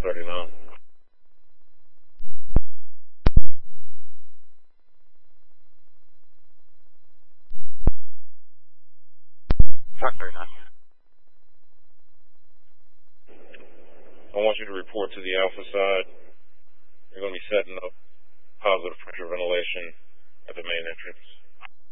539. I want you to report to the Alpha side. You're going to be setting up positive pressure ventilation at the main entrance.